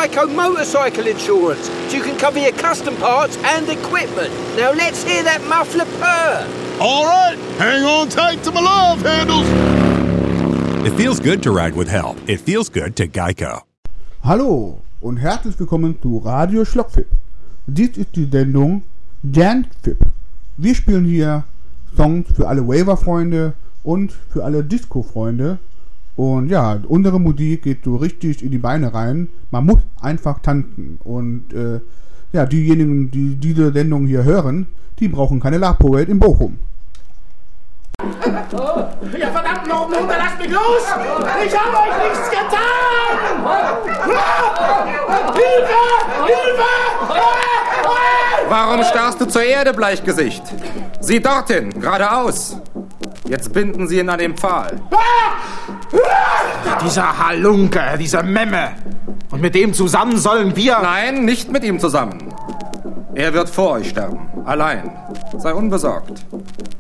Geico motorcycle insurance, so you can cover your custom parts and equipment. Now let's hear that muffler purr. All right, hang on tight to my love handles. It feels good to ride with help. It feels good to Geico. Hallo und herzlich willkommen zu Radio Schlockfip. Dies ist die Sendung Dancefip. Wir spielen hier Songs für alle Waver-Freunde und für alle Disco-Freunde. Und ja, unsere Musik geht so richtig in die Beine rein. Man muss einfach tanzen. Und ja, diejenigen, die diese Sendung hier hören, die brauchen keine Lachpoet in Bochum. Ja, verdammt nochmal, lasst mich los! Ich habe euch nichts getan! Hilfe! Hilfe! Warum starrst du zur Erde, Bleichgesicht? Sieh dorthin, geradeaus. Jetzt binden sie ihn an den Pfahl. Dieser Halunke, dieser Memme. Und mit dem zusammen sollen wir... Nein, nicht mit ihm zusammen. Er wird vor euch sterben, allein. Sei unbesorgt.